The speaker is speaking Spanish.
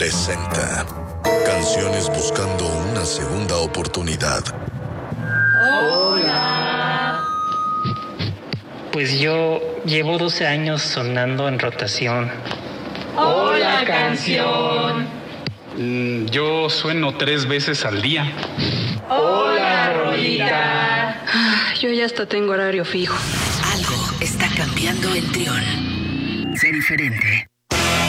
presenta Canciones buscando una segunda oportunidad. Hola. Pues yo llevo 12 años sonando en rotación. Hola, canción. Yo sueno 3 veces al día. Hola, rolita. Yo ya hasta tengo horario fijo. Algo está cambiando en Trión. Sé diferente.